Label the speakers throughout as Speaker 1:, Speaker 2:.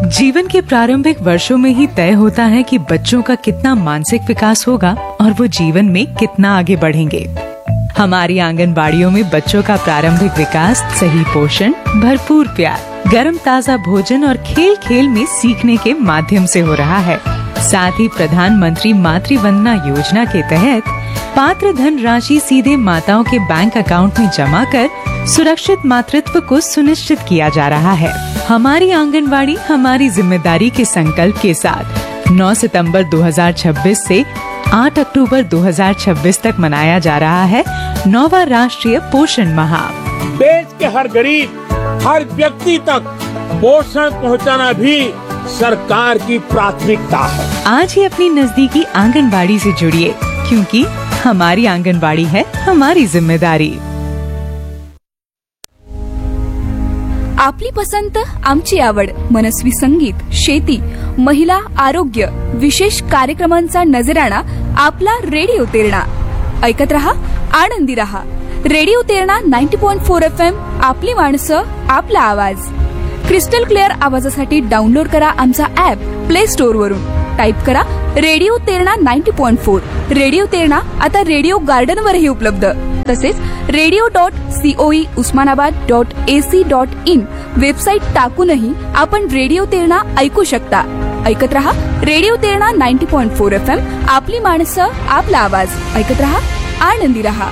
Speaker 1: जीवन के प्रारंभिक वर्षों में ही तय होता है कि बच्चों का कितना मानसिक विकास होगा और वो जीवन में कितना आगे बढ़ेंगे। हमारी आंगनबाड़ियों में बच्चों का प्रारंभिक विकास सही पोषण, भरपूर प्यार, गर्म ताज़ा भोजन और खेल खेल में सीखने के माध्यम से हो रहा है। साथ ही प्रधानमंत्री मातृ वंदना योजना के तहत पात्र धन राशि सीधे माताओं के बैंक अकाउंट में जमा कर सुरक्षित मातृत्व को सुनिश्चित किया जा रहा है। हमारी आंगनबाड़ी हमारी जिम्मेदारी के संकल्प के साथ 9 सितंबर 2026 से 8 अक्टूबर 2026 तक मनाया जा रहा है 9वां राष्ट्रीय पोषण माह।
Speaker 2: देश के हर गरीब, हर व्यक्ति तक पोषण पहुंचाना भी सरकार की प्राथमिकता है।
Speaker 1: आज ही अपनी नजदीकी आंगनबाड़ी से जुड़िए, क्योंकि हमारी आंगनबाड़ी है हमारी जिम्मेदारी।
Speaker 3: आपली पसंत, आमची आवड, मनस्वी संगीत, शेती, महिला, आरोग्य, विशेष कार्यक्रमांचा नजराणा आपला रेडिओ तेरणा। ऐकत रहा, आनंदी रहा। रेडिओ तेरणा 90.4 FM, आपली माणसं, आपला आवाज। क्रिस्टल क्लिअर आवाजासाठी डाउनलोड करा आमचा ऍप प्ले स्टोअर वरून। टाइप करा रेडिओ तेरणा 90.4। रेडिओ तेरणा आता रेडिओ गार्डन वरही उपलब्ध। तसेच radio.coe usmanabad.ac.in वेबसाईट टाकूनही आपण रेडिओ तेरणा ऐकू शकता। ऐकत रहा रेडिओ तेरणा 90.4 FM, आपली माणसं, आपला आवाज। ऐकत रहा, आनंदी रहा।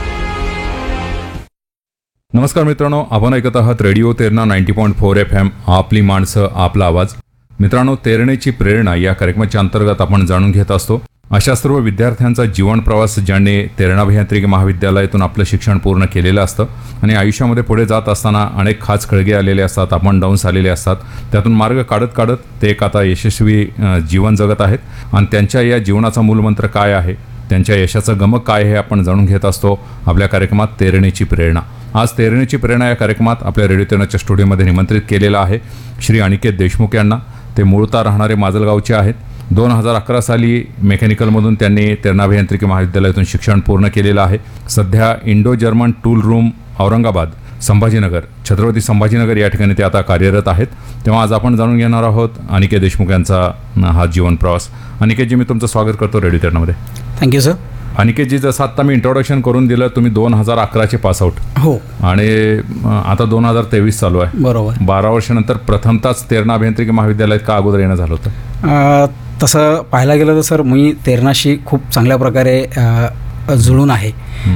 Speaker 4: नमस्कार मित्रांनो, आपण ऐकत आहात रेडिओ तेरणा 90.4 FM, आपली माणसं, आपला आवाज। मित्रांनो, तेरणेची प्रेरणा या कार्यक्रमाच्या अंतर्गत आपण जाणून घेत असतो अशा सर्व विद्यार्थ्यांचा जीवन प्रवास ज्यांनी तेरणा अभियांत्रिकी महाविद्यालयातून आपलं शिक्षण पूर्ण केलेलं असतं आणि आयुष्यामध्ये पुढे जात असताना अनेक खास खळगे आलेले असतात, अप अँड डाऊन्स आलेले असतात। त्यातून मार्ग काढत काढत ते एक आता यशस्वी जीवन जगत आहेत आणि त्यांच्या या जीवनाचा मूलमंत्र काय आहे, त्यांच्या यशाचं गमक काय हे आपण जाणून घेत असतो आपल्या कार्यक्रमात तेरणेची प्रेरणा। आज तेरणेची प्रेरणा या कार्यक्रमात आपल्या रेडिओ तेरणाच्या स्टुडिओमध्ये निमंत्रित केलेला आहे श्री अनिकेत देशमुख यांना। ते मूळतः राहणारे माजलगावचे आहेत। 2011 साली मेकॅनिकलमधून त्यांनी तेरणा अभियांत्रिकी महाविद्यालयातून शिक्षण पूर्ण केलेलं आहे। सध्या Indo German tool room Aurangabad Sambhajinagar, Chhatrapati Sambhajinagar या ठिकाणी ते आता कार्यरत आहेत। तेव्हा आज आपण जाणून घेणार आहोत अनिकेत देशमुख यांचा हा जीवन प्रवास। अनिकेतजी, मी तुमचं स्वागत करतो रेडिओ तेरणामध्ये।
Speaker 5: Thank you sir.
Speaker 4: अनिकेतजी, जसं आता मी इंट्रोडक्शन करून दिलं, तुम्ही 2011चे पासआउट
Speaker 5: हो
Speaker 4: आणि आता 2023 चालू आहे, बरोबर। 12 वर्षानंतर प्रथमताच तेरणा अभियांत्रिकी महाविद्यालयात का अगोदर येणं झालं होतं?
Speaker 5: तसं पाहायला गेलं तर सर, मी तेरणाशी खूप चांगल्या प्रकारे जुळून आहे।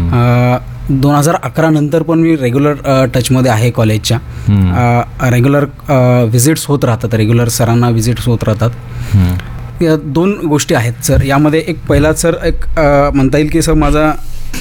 Speaker 5: 2011 नंतर पण मी रेग्युलर टचमध्ये आहे कॉलेजच्या। रेग्युलर व्हिजिट्स होत राहतात, रेग्युलर सरांना व्हिजिट्स होत राहतात। या दोन गोष्टी आहेत सर यामध्ये। एक पहिला सर, एक म्हणता येईल की सर माझा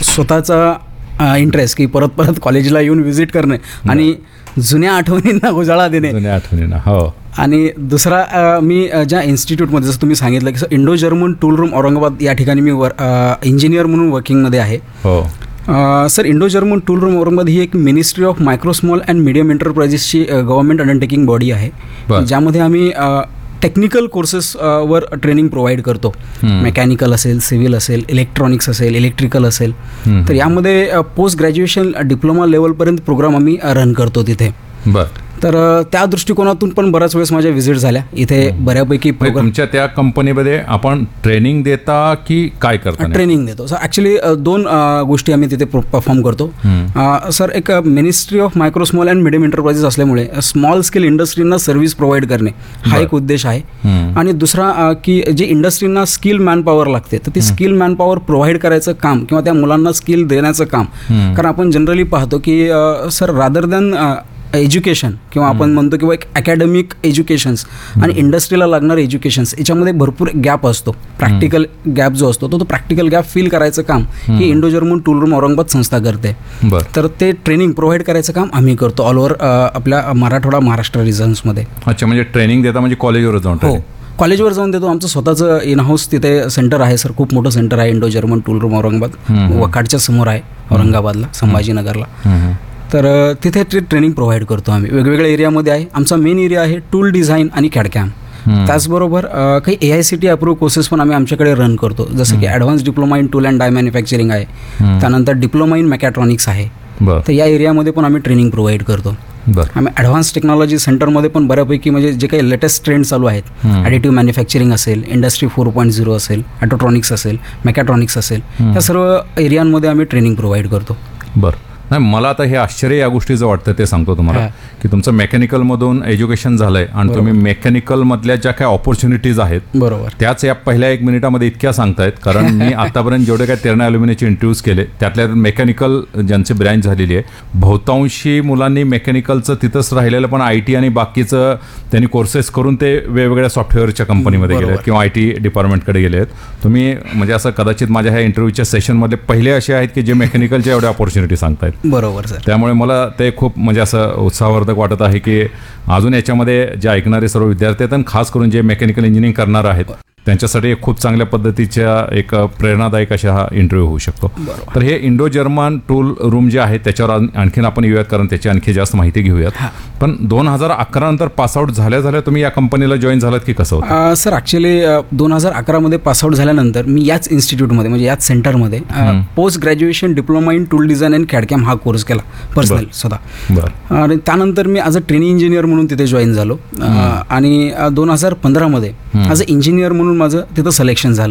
Speaker 5: स्वतःचा इंटरेस्ट की परत परत कॉलेजला येऊन व्हिजिट करणे आणि जुन्या आठवणींना उजाळा देणे,
Speaker 4: जुन्या आठवणींना। हो।
Speaker 5: आणि दुसरा, मी ज्या इन्स्टिट्यूटमध्ये, जसं तुम्ही सांगितलं की sir Indo German tool room Aurangabad या ठिकाणी मी इंजिनियर म्हणून वर्किंगमध्ये आहे। हो sir. Indo German tool room Aurangabad ही एक ministry of micro small and medium एंटरप्राइजेसची government undertaking body आहे, ज्यामध्ये आम्ही टेक्निकल कोर्सेस वर ट्रेनिंग प्रोव्हाइड करतो। मेकॅनिकल असेल, सिव्हिल असेल, इलेक्ट्रॉनिक्स असेल, इलेक्ट्रिकल असेल। तर यामध्ये पोस्ट ग्रॅज्युएशन डिप्लोमा लेवलपर्यंत प्रोग्राम आम्ही रन करतो तिथे। बरं। तर त्या दृष्टिकोनातून पण बऱ्याच वेळेस माझ्या व्हिजिट झाल्या इथे बऱ्यापैकी।
Speaker 4: तुमच्या त्या कंपनीमध्ये आपण ट्रेनिंग देता की काय करता?
Speaker 5: ट्रेनिंग देतो सर। ॲक्च्युली दोन गोष्टी आम्ही तिथे परफॉर्म करतो सर। एक ministry of micro small and medium enterprises असल्यामुळे स्मॉल स्केल इंडस्ट्रींना सर्व्हिस प्रोव्हाइड करणे हा एक उद्देश आहे। आणि दुसरा की जे इंडस्ट्रींना स्किल मॅनपॉवर लागते, तर ती स्किल मॅनपॉवर प्रोव्हाइड करायचं काम किंवा त्या मुलांना स्किल देण्याचं काम। कारण आपण जनरली पाहतो की सर, रादर दॅन एज्युकेशन किंवा आपण म्हणतो किंवा एक अकॅडमिक एज्युकेशन्स आणि इंडस्ट्रीला लागणारे एज्युकेशन्स याच्यामध्ये भरपूर गॅप असतो। प्रॅक्टिकल गॅप जो असतो तो प्रॅक्टिकल गॅप फिल करायचं काम ही Indo German tool room Aurangabad संस्था करते। तर ते ट्रेनिंग प्रोव्हाइड करायचं काम आम्ही करतो ऑल ओव्हर आपल्या मराठवाडा महाराष्ट्र रिजन्समध्ये।
Speaker 4: अच्छा, म्हणजे ट्रेनिंग देता म्हणजे कॉलेजवर जाऊन?
Speaker 5: हो, कॉलेजवर जाऊन देतो। आमचं स्वतःचं इन हाऊस तिथे सेंटर आहे सर, खूप मोठं सेंटर आहे Indo German tool room Aurangabad, वकाडच्या समोर आहे औरंगाबादला, संभाजीनगरला। तर तिथे ट्रेनिंग प्रोव्हाइड करतो आम्ही। वेगवेगळ्या एरियामध्ये आहे। आमचा मेन एरिया आहे टूल डिझाईन आणि कॅडकॅम। त्याचबरोबर काही AICTE अप्रूव्ह कोर्सेस पण आम्ही आमच्याकडे रन करतो, जसं की advance diploma in tool and dye manufacturing आहे, त्यानंतर डिप्लोमा इन मेकॅट्रॉनिक्स आहे। तर या एरियामध्ये पण आम्ही ट्रेनिंग प्रोव्हाइड करतो।
Speaker 4: बरं.
Speaker 5: आम्ही ॲडव्हान्स टेक्नॉलॉजी सेंटरमध्ये पण बऱ्यापैकी म्हणजे जे काही लेटेस्ट ट्रेंड चालू आहेत, ॲडिटिव्ह मॅन्युफॅक्चरिंग असेल, इंडस्ट्री 4.0 असेल, ऑटोट्रॉनिक्स असेल, मेकॅट्रॉनिक्स असेल, या सर्व एरियांमध्ये आम्ही ट्रेनिंग प्रोव्हाइड करतो.
Speaker 4: बरं. नाही, मला आता हे आश्चर्य या गोष्टीचं वाटतं ते सांगतो तुम्हाला की तुमचं मेकॅनिकलमधून एज्युकेशन झालंय आणि तुम्ही मेकॅनिकलमधल्या ज्या काही ऑपॉर्च्युनिटीज आहेत
Speaker 5: बरोबर
Speaker 4: त्याच या पहिल्या 1 मिनिटामध्ये इतक्या सांगतायत. कारण मी आतापर्यंत जेवढे काही तेरणा ॲल्युमिनियमचे इंटरव्ह्यूज केले त्यातल्या मेकॅनिकल ज्यांची ब्रँच झालेली आहे, बहुतांशी मुलांनी मेकॅनिकलचं तिथंच राहिलेलं, पण IT आणि बाकीचं त्यांनी कोर्सेस करून ते वेगवेगळ्या सॉफ्टवेअरच्या कंपनीमध्ये गेले आहेत किंवा IT डिपार्टमेंटकडे गेले आहेत. तुम्ही म्हणजे असं कदाचित माझ्या ह्या इंटरव्ह्यूच्या सेशनमधले पहिले असे आहेत की जे मेकॅनिकलच्या एवढ्या ऑपॉर्च्युनिटी सांगतायत.
Speaker 5: बरोबर सर.
Speaker 4: त्यामुळे मला ते खूप म्हणजे असं उत्साहवर्धक वाटत आहे की अजून याच्यामध्ये जे ऐकणारे सर्व विद्यार्थी आहेत आणि खास करून जे मेकॅनिकल इंजिनिअरिंग करणार आहेत त्यांच्यासाठी खूप चांगल्या पद्धतीच्या एक प्रेरणादायक अशा हा इंटरव्ह्यू होऊ शकतो. तर हे इंडो जर्मन टूल रूम जे आहे त्याच्यावर आणखीन आपण येऊयात, कारण त्याची आणखी जास्त माहिती घेऊयात. पण 2011 नंतर पासआउट झाल्या तुम्ही या कंपनीला जॉईन झालात की कसं होतं?
Speaker 5: सर ॲक्च्युली 2011 मध्ये पासआउट झाल्यानंतर मी याच इन्स्टिट्यूटमध्ये म्हणजे याच सेंटरमध्ये post graduation diploma in tool design and कॅडकॅम हा कोर्स केला पर्सनल स्वतः. आणि त्यानंतर मी ॲज अ ट्रेनिंग इंजिनियर म्हणून तिथे जॉईन झालो आणि 2015 मध्ये ॲज अ इंजिनियर म्हणून माझं तिथं सिलेक्शन झालं.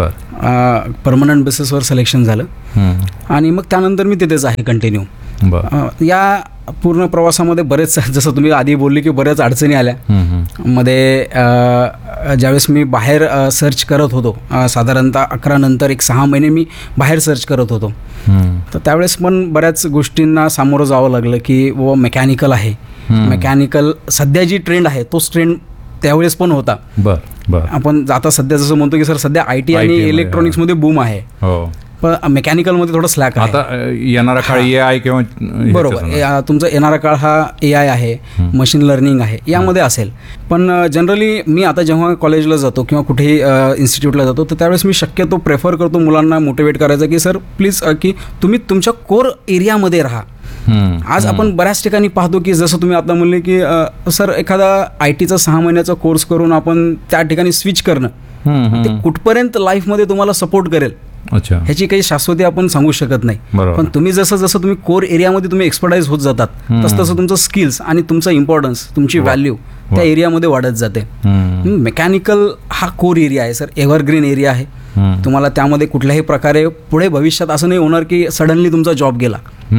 Speaker 5: परमनंट बेसिसवर सिलेक्शन झालं आणि मग त्यानंतर मी तिथेच आहे कंटिन्यू. या पूर्ण प्रवासामध्ये बरेच, जसं तुम्ही आधी बोलले की बऱ्याच अडचणी आल्या मध्ये. ज्यावेळेस मी बाहेर सर्च करत होतो, साधारणतः 11 नंतर 6 महिने मी बाहेर सर्च करत होतो, तर त्यावेळेस पण बऱ्याच गोष्टींना सामोरं जावं लागलं की व मेकॅनिकल आहे, मेकॅनिकल सध्या जी ट्रेंड आहे तोच ट्रेंड त्यावेळेस पण होता. आपण आता सध्या जसं म्हणतो की सर सध्या IT आणि इलेक्ट्रॉनिक्समध्ये बूम आहे, पण मेकॅनिकलमध्ये थोडं स्लॅक आहे.
Speaker 4: आता येणारा काळ AI किंवा
Speaker 5: बरोबर तुमचा येणारा काळ हा AI आहे, मशीन लर्निंग आहे, यामध्ये असेल. पण जनरली मी आता जेव्हा कॉलेजला जातो किंवा कुठेही इन्स्टिट्यूटला जातो तर त्यावेळेस मी शक्यतो प्रेफर करतो मुलांना मोटिवेट करायचं की सर प्लीज की तुम्ही तुमच्या कोर एरियामध्ये राहा. आज आपण बऱ्याच ठिकाणी पाहतो की जसं तुम्ही आता म्हणले की सर एखादा ITचा 6 महिन्याचा कोर्स करून आपण त्या ठिकाणी स्विच करणं ते कुठपर्यंत लाईफमध्ये तुम्हाला सपोर्ट करेल ह्याची काही शाश्वती आपण सांगू शकत नाही. पण तुम्ही जसं तुम्ही कोर एरियामध्ये तुम्ही एक्सपर्टाईज होत जातात तसं तुमचं स्किल्स आणि तुमचा इम्पॉर्टन्स, तुमची व्हॅल्यू त्या एरियामध्ये वाढत जाते. मेकॅनिकल हा कोर एरिया आहे सर, एव्हरग्रीन एरिया आहे. तुम्हाला त्यामध्ये कुठल्याही प्रकारे पुढे भविष्यात असं नाही होणार की सडनली तुमचा जॉब गेला.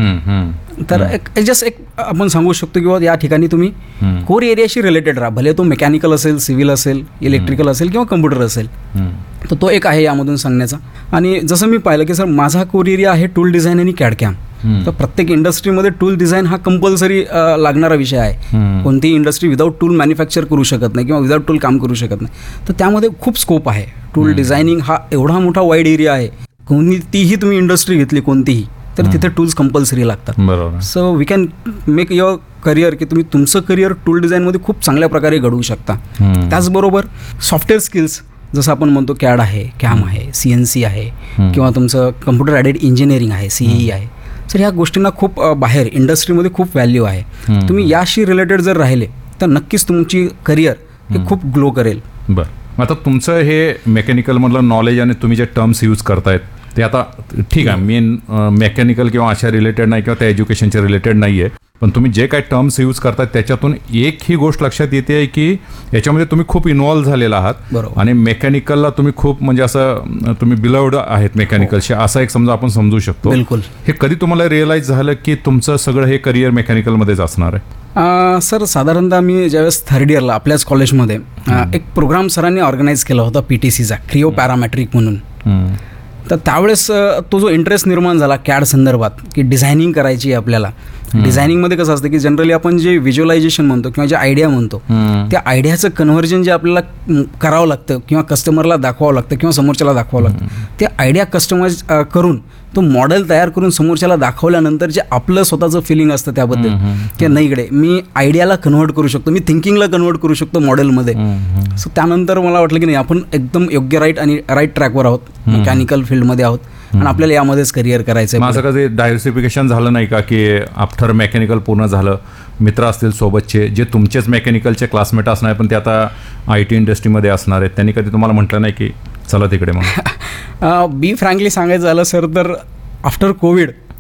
Speaker 5: तर जस्ट एक आपण सांगू शकतो की या ठिकाणी तुम्ही कोर एरियाशी रिलेटेड राहा, भले तो मेकॅनिकल असेल, सिव्हिल असेल, इलेक्ट्रिकल असेल किंवा कम्प्युटर असेल. तर तो एक आहे यामधून सांगण्याचा. आणि जसं मी पाहिलं की सर माझा कोर एरिया आहे टूल डिझाईन आणि कॅडकॅम. तर प्रत्येक इंडस्ट्रीमध्ये टूल डिझाईन हा कंपल्सरी लागणारा विषय आहे. कोणतीही इंडस्ट्री विदाऊट टूल मॅन्युफॅक्चर करू शकत नाही किंवा विदाऊट टूल काम करू शकत नाही. तर त्यामध्ये खूप स्कोप आहे. टूल डिझायनिंग हा एवढा मोठा वाईड एरिया आहे. कोणतीही तुम्ही इंडस्ट्री घेतली कोणतीही तर तिथे टूल्स कंपल्सरी लागतात. So we can make your career की तुम्ही तुमचं करिअर टूल डिझाईनमध्ये खूप चांगल्या प्रकारे घडवू शकता. त्याचबरोबर सॉफ्टवेअर स्किल्स जसं आपण म्हणतो कॅड आहे, कॅम आहे, CNC आहे किंवा तुमचं कम्प्युटर ॲडेड इंजिनिअरिंग आहे, CE आहे. तर ह्या गोष्टींना खूप बाहेर इंडस्ट्रीमध्ये खूप व्हॅल्यू आहे. तुम्ही याशी रिलेटेड जर राहिले तर नक्कीच तुमची करिअर हे खूप ग्लो करेल.
Speaker 4: बरं, आता तुमचं हे मेकॅनिकलमधलं नॉलेज आणि तुम्ही जे टर्म्स यूज करतायत ते आता ठीक आहे, मेन मेकॅनिकल किंवा अशा रिलेटेड नाही किंवा त्या एज्युकेशनच्या रिलेटेड नाही आहे, पण तुम्ही जे काही टर्म्स यूज करतात त्याच्यातून एक ही गोष्ट लक्षात येते की याच्यामध्ये तुम्ही खूप इन्व्हॉल्व्ह झालेला आहात आणि मेकॅनिकलला तुम्ही खूप म्हणजे असं तुम्ही बिलवड आहेत मेकॅनिकलशी, असं एक समजा आपण समजू शकतो.
Speaker 5: बिलकुल.
Speaker 4: हे कधी तुम्हाला रिअलाइज झालं की तुमचं सगळं हे करिअर मेकॅनिकलमध्येच असणार आहे?
Speaker 5: सर साधारणतः मी ज्यावेळेस 3rd इयरला आपल्याच कॉलेजमध्ये एक प्रोग्राम सरांनी ऑर्गनाईज केला होता PTCचा, क्रिओ पॅरामॅट्रिक म्हणून. तर त्यावेळेस तो जो इंटरेस्ट निर्माण झाला कॅड संदर्भात की डिझायनिंग करायची आहे आपल्याला. डिझायनिंगमध्ये कसं असतं की जनरली आपण जे व्हिज्युअलायझेशन म्हणतो किंवा जे आयडिया म्हणतो त्या आयडियाचं कन्व्हर्जन जे आपल्याला करावं लागतं किंवा कस्टमरला दाखवावं लागतं किंवा समोरच्याला दाखवावं लागतं, ते आयडिया कस्टमाइज करून तो मॉडेल तयार करून समोरच्याला दाखवल्यानंतर जे आपलं स्वतःचं फिलिंग असतं त्याबद्दल की नाही इकडे मी आयडियाला कन्व्हर्ट करू शकतो, मी थिंकिंगला कन्व्हर्ट करू शकतो मॉडेलमध्ये. सो त्यानंतर मला वाटलं की नाही आपण एकदम योग्य राईट ट्रॅकवर आहोत, मेकॅनिकल फील्डमध्ये आहोत आणि आपल्याला यामध्येच करिअर करायचं आहे.
Speaker 4: माझं कधी डायव्हर्सिफिकेशन झालं नाही का की आफ्टर मेकॅनिकल पूर्ण झालं, मित्र असतील सोबतचे जे तुमचेच मेकॅनिकलचे क्लासमेट असणार पण ते आता IT इंडस्ट्रीमध्ये असणार आहेत, त्यांनी कधी तुम्हाला म्हटलं नाही की चला तिकडे? मग
Speaker 5: बी फ्रँकली सांगायचं झालं सर तर आफ्टर कोविड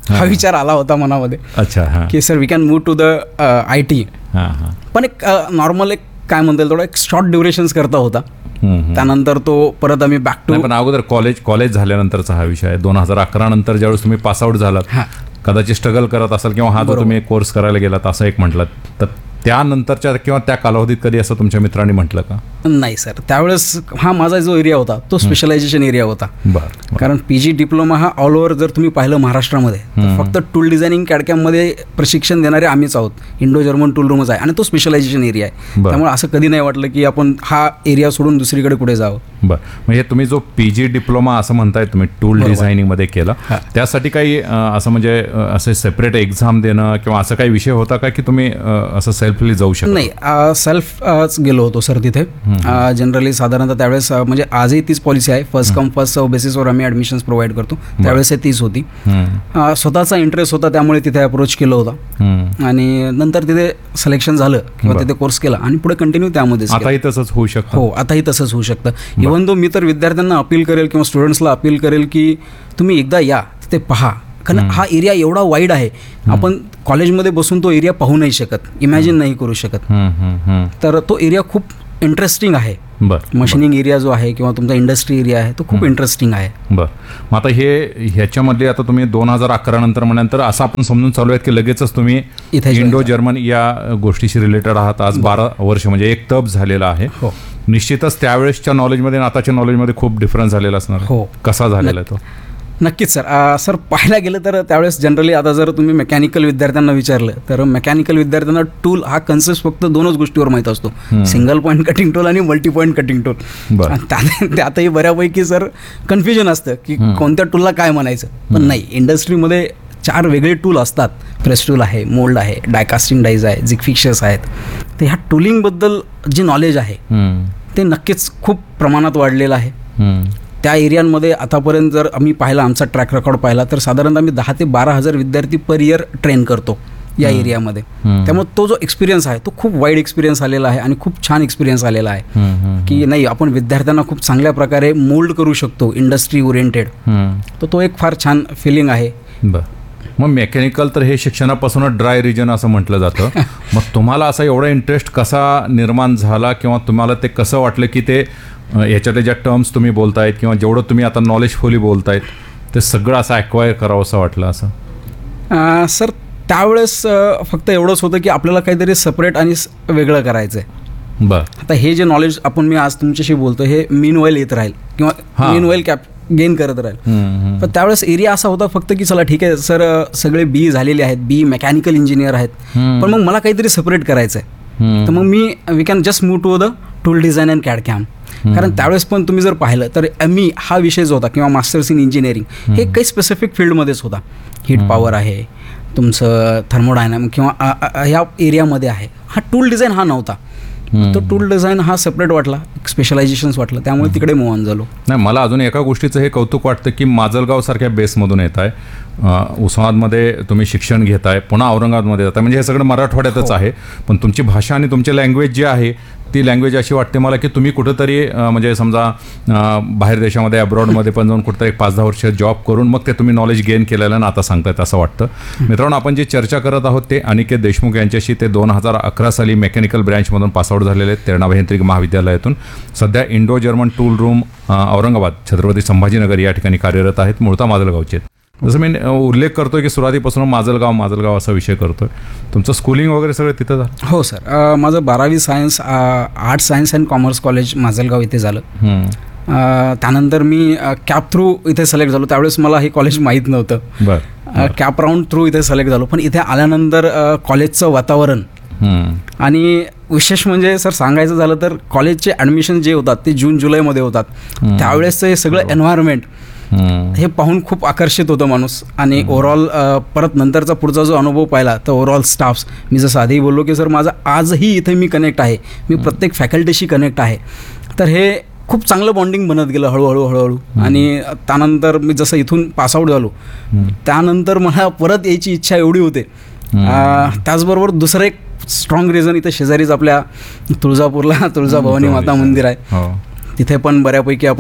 Speaker 5: हा विचार आला होता मनामध्ये.
Speaker 4: अच्छा. हां
Speaker 5: की sir we can move to the IT.
Speaker 4: हां हां.
Speaker 5: पण एक नॉर्मल एक काय म्हणता येईल थोडा एक शॉर्ट ड्युरेशन्स करता होता. त्यानंतर तो परत आम्ही बॅक टू.
Speaker 4: पण अगोदर कॉलेज झाल्यानंतरचा हा विषय आहे. 2011 नंतर ज्यावेळेस तुम्ही पासआउट झालात, कदाचित स्ट्रगल करत असाल किंवा हा जो तुम्ही कोर्स करायला गेलात असं एक म्हटलात, तर त्यानंतरच्या किंवा त्या कालावधीत कधी असं तुमच्या मित्रांनी म्हटलं का?
Speaker 5: नाही सर, त्यावेळेस हा माझा जो एरिया होता तो स्पेशलायझेशन एरिया होता. कारण PG डिप्लोमा हा ऑल ओव्हर जर तुम्ही पाहिलं महाराष्ट्रामध्ये तर फक्त टूल डिझायनिंग कॅडकॅममध्ये प्रशिक्षण देणारे आम्हीच आहोत. इंडो जर्मन टूल रूमच आहे आणि तो स्पेशलायझेशन एरिया आहे. त्यामुळे असं कधी नाही वाटलं की आपण हा एरिया सोडून दुसरीकडे कुठे जावं.
Speaker 4: बरं, म्हणजे तुम्ही जो PG डिप्लोमा असं म्हणताय तुम्ही टूल डिझायनिंगमध्ये केला, त्यासाठी काही असं म्हणजे असे सेपरेट एक्झाम देणं किंवा असं काही विषय होता का की तुम्ही असं सेल्फली जाऊ शकता?
Speaker 5: नाही, सेल्फ गेलो होतो सर तिथे. जनरली साधारणतः त्यावेळेस म्हणजे आजही तीच पॉलिसी आहे, फर्स्ट कम फर्स्ट सर्व बेसिसवर आम्ही ॲडमिशन्स प्रोव्हाइड करतो. त्यावेळेस तीच होती. स्वतःचा इंटरेस्ट होता त्यामुळे तिथे अप्रोच केलं होतं आणि नंतर तिथे सिलेक्शन झालं किंवा तिथे कोर्स केला आणि पुढे कंटिन्यू त्यामध्येच.
Speaker 4: आताही तसंच होऊ शकतं?
Speaker 5: हो, आताही तसंच होऊ शकतं. इव्हन दो मी तर विद्यार्थ्यांना अपील करेल किंवा स्टुडंट्सला अपील करेल की तुम्ही एकदा या, ते पहा. कारण हा एरिया एवढा वाईड आहे, आपण कॉलेजमध्ये बसून तो एरिया पाहू नाही शकत, इमॅजिन नाही करू शकत. तर तो एरिया खूप इंटरेस्टिंग आहे. मशिनिंग एरिया जो आहे किंवा तुमचा इंडस्ट्री एरिया आहे तो खूप इंटरेस्टिंग आहे.
Speaker 4: बरं, मग आता ह्याच्यामध्ये आता तुम्ही 2011 नंतर म्हटल्यानंतर असं आपण समजून चालू आहेत की लगेचच तुम्ही इंडो जर्मन या गोष्टीशी रिलेटेड आहात. आज 12 वर्ष म्हणजे एक तप झालेला आहे. निश्चितच त्यावेळेसच्या नॉलेजमध्ये आणि आताच्या नॉलेजमध्ये खूप डिफरन्स झालेला असणार.
Speaker 5: हो,
Speaker 4: कसा झालेला आहे तो?
Speaker 5: नक्कीच सर. सर पाहायला गेलं तर त्यावेळेस जनरली आता जर तुम्ही मेकॅनिकल विद्यार्थ्यांना विचारलं तर मेकॅनिकल विद्यार्थ्यांना टूल हा कन्सेप्ट फक्त 2च गोष्टीवर माहीत असतो, सिंगल पॉईंट कटिंग टूल आणि मल्टी पॉईंट कटिंग टूल. त्यातही बऱ्यापैकी सर कन्फ्युजन असतं की कोणत्या टूलला काय म्हणायचं. पण नाही, इंडस्ट्रीमध्ये 4 वेगळे टूल असतात. प्रेस टूल आहे, मोल्ड आहे, डायकास्टिंग डाईज आहे, जिग फिक्सर्स आहेत. तर ह्या टूलिंगबद्दल जे नॉलेज आहे ते नक्कीच खूप प्रमाणात वाढलेलं आहे. त्या एरियांमध्ये आतापर्यंत जर आम्ही पाहिला, आमचा ट्रॅक रेकॉर्ड पाहिला तर साधारणतः आम्ही 10,000 ते 12,000 विद्यार्थी पर इयर ट्रेन करतो या एरियामध्ये. त्यामुळे तो जो एक्सपिरियन्स आहे तो खूप वाईड एक्सपिरियन्स आलेला आहे आणि खूप छान एक्सपिरियन्स आलेला आहे की नाही, आपण विद्यार्थ्यांना खूप चांगल्या प्रकारे मोल्ड करू शकतो इंडस्ट्री ओरिएंटेड. तर तो एक फार छान फिलिंग आहे.
Speaker 4: मग मेकॅनिकल तर हे शिक्षणापासूनच ड्राय रिजन असं म्हटलं जातं. मग तुम्हाला असा एवढा इंटरेस्ट कसा निर्माण झाला किंवा तुम्हाला ते कसं वाटलं की ते याच्यातले ज्या टर्म्स तुम्ही बोलतायत किंवा जेवढं तुम्ही आता नॉलेजफुली बोलतायत ते सगळं असं ॲक्वायर करावं असं वाटलं असं?
Speaker 5: सर त्यावेळेस फक्त एवढंच होतं की आपल्याला काहीतरी सेपरेट आणि वेगळं करायचं आहे.
Speaker 4: बरं,
Speaker 5: आता हे जे नॉलेज आपण मी आज तुमच्याशी बोलतो हे मीन वाईल येत राहील किंवा मीन वाईल गेन करत राहील. पण त्यावेळेस एरिया असा होता फक्त की चला ठीक आहे सर, सगळे BE झालेले आहेत, BE मेकॅनिकल इंजिनियर आहेत, पण मग मला काहीतरी सेपरेट करायचं आहे. तर मग we can just move to the tool design and CAD cam. कारण त्यावेळेस पण तुम्ही जर पाहिलं तर ME हा विषय जो होता किंवा मास्टर्स इन इंजिनिअरिंग हे काही स्पेसिफिक फील्डमध्येच होता. हीट पॉवर आहे, तुमचं थर्मोडायनामिक किंवा ह्या एरियामध्ये आहे. हा टूल डिझाईन हा नव्हता. तो टूल डिझाईन हा सेपरेट वाटला, स्पेशलायझेशन्स वाटलं, त्यामुळे तिकडे मूव ऑन झालो.
Speaker 4: नाही, मला अजून एका गोष्टीचं हे कौतुक वाटतं की माजलगाव सारख्या बेसमधून येत आहे, उस्मानाबादमध्ये तुम्ही शिक्षण घेताय, पुन्हा औरंगाबादमध्ये जाताय, म्हणजे हे सगळं मराठवाड्यातच आहे. पण तुमची भाषा आणि तुमची लँग्वेज जी आहे ती लँग्वेज अशी वाटते मला की तुम्ही कुठंतरी म्हणजे समजा बाहेर देशामध्ये अब्रॉडमध्ये पण जाऊन कुठंतरी 5-10 वर्ष जॉब करून मग ते तुम्ही नॉलेज गेन केलेलं ना आता सांगतायत असं वाटतं. मित्रांनो, आपण जे चर्चा करत आहोत ते अनिकेत देशमुख यांच्याशी. ते 2011 साली मेकॅनिकल ब्रँचमधून पासआउट झालेले आहेत तेरणा अभियांत्रिकी महाविद्यालयातून. सध्या Indo German tool room Aurangabad Chhatrapati Sambhajinagar या ठिकाणी कार्यरत आहेत. मूळता माजलगावचे आहेत. जसं मी उल्लेख करतोय की सुरुवातीपासून माजलगाव असा विषय करतोय. तुमचं स्कूलिंग वगैरे सगळं तिथं झालं?
Speaker 5: हो सर, माझं 12वी science arts science and commerce college Majalgaon इथे झालं. त्यानंतर मी कॅप थ्रू इथे सिलेक्ट झालो. त्यावेळेस मला हे कॉलेज माहीत नव्हतं. कॅप राऊंड थ्रू इथे सिलेक्ट झालो. पण इथे आल्यानंतर कॉलेजचं वातावरण आणि विशेष म्हणजे सर सांगायचं झालं तर कॉलेजचे ॲडमिशन जे होतात ते जून-जुलैमध्ये होतात. त्यावेळेसचं हे सगळं एन्व्हायरमेंट हे पाहून खूप आकर्षित होतं माणूस. आणि ओव्हरऑल परत नंतरचा पुढचा जो अनुभव पाहिला तर ओव्हरऑल स्टाफ्स, मी जसं आधी बोललो की सर माझं आजही इथे मी कनेक्ट आहे, मी प्रत्येक फॅकल्टीशी कनेक्ट आहे. तर हे खूप चांगलं बॉन्डिंग बनत गेलं हळूहळू. आणि त्यानंतर मी जसं इथून पासआउट झालो त्यानंतर मला परत यायची इच्छा एवढी होते. त्याचबरोबर दुसरं एक स्ट्रॉंग रिझन, इथे शेजारीच आपल्या तुळजापूरला तुळजाभवानी माता मंदिर आहे. तिथे पण बऱ्यापैकी आपण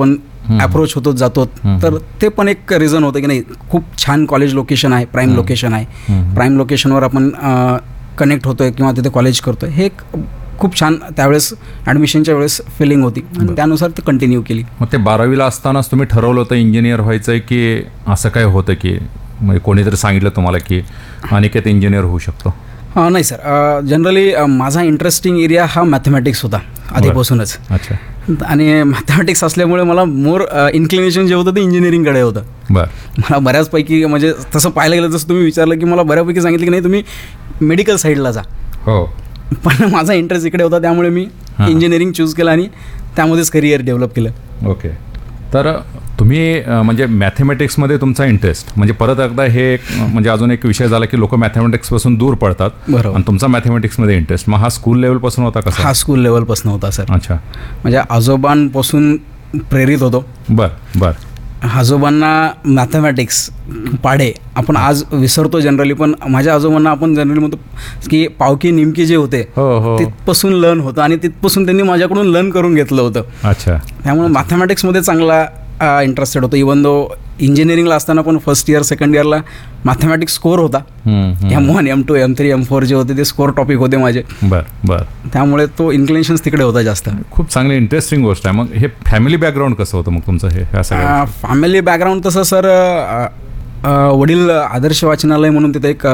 Speaker 5: अप्रोच होतो जातो. तर ते पण एक रिझन होतं की नाही, खूप छान कॉलेज लोकेशन आहे, प्राईम लोकेशन आहे, प्राईम लोकेशनवर आपण कनेक्ट होतोय किंवा तिथे कॉलेज करतोय, हे एक खूप छान त्यावेळेस ॲडमिशनच्या वेळेस फिलिंग होती आणि त्यानुसार ते कंटिन्यू केली.
Speaker 4: मग ते 12वीला असतानाच तुम्ही ठरवलं होतं इंजिनियर व्हायचं आहे की असं काय होतं की म्हणजे कोणीतरी सांगितलं तुम्हाला की अनिकेत इंजिनियर होऊ शकतो?
Speaker 5: नाही सर, जनरली माझा इंटरेस्टिंग एरिया हा मॅथमॅटिक्स होता आधीपासूनच.
Speaker 4: अच्छा.
Speaker 5: आणि मॅथमॅटिक्स असल्यामुळे मला मोर इन्क्लिनेशन जे होतं ते इंजिनिअरिंगकडे होतं. मला बऱ्याचपैकी म्हणजे तसं पाहायला गेलं, जसं तुम्ही विचारलं की मला बऱ्यापैकी सांगितलं की नाही तुम्ही मेडिकल साईडला जा,
Speaker 4: हो,
Speaker 5: पण माझा इंटरेस्ट इकडे होता त्यामुळे मी इंजिनिअरिंग चूज केलं आणि त्यामध्येच करिअर डेव्हलप केलं.
Speaker 4: ओके. तर तुम्ही म्हणजे मॅथमॅटिक्समध्ये तुमचा इंटरेस्ट म्हणजे परत एकदा हे एक म्हणजे अजून एक विषय झाला की लोक मॅथमॅटिक्सपासून दूर पडतात.
Speaker 5: बरोबर.
Speaker 4: आणि तुमचा मॅथमॅटिक्समध्ये इंटरेस्ट मग हा स्कूल लेवलपासून होता कसा?
Speaker 5: हा स्कूल लेवलपासून होता सर.
Speaker 4: अच्छा.
Speaker 5: म्हणजे आजोबांपासून प्रेरित होतो.
Speaker 4: बर.
Speaker 5: आजोबांना मॅथमॅटिक्स पाढे आपण आज विसरतो जनरली, पण माझ्या आजोबांना आपण जनरली म्हणतो की पावकी निमकी जे होते तिथपासून लर्न होतं आणि तिथपासून त्यांनी माझ्याकडून लर्न करून घेतलं होतं.
Speaker 4: अच्छा.
Speaker 5: त्यामुळे मॅथमॅटिक्समध्ये चांगला इंटरेस्टेड होतो. इवन दो इंजिनिअरिंगला असताना पण फर्स्ट इयर सेकंड इयरला मॅथमॅटिक्स स्कोर होता. M1 M2 M3 M4 जे होते ते स्कोर टॉपिक होते माझे.
Speaker 4: बर.
Speaker 5: त्यामुळे तो इन्क्लिनेशन्स तिकडे होता जास्त.
Speaker 4: खूप चांगली इंटरेस्टिंग गोष्ट आहे. मग हे फॅमिली बॅकग्राऊंड कसं होतं मग तुमचं? हे
Speaker 5: फॅमिली बॅकग्राऊंड तसं सर, वडील आदर्श वाचनालय म्हणून तिथे एक